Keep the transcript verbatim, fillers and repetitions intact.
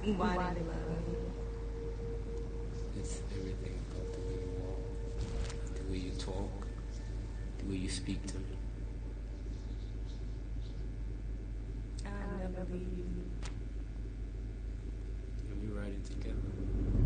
Why do you love me? It's everything about the way you walk, the way you talk, the way you speak to me. I'll never leave you.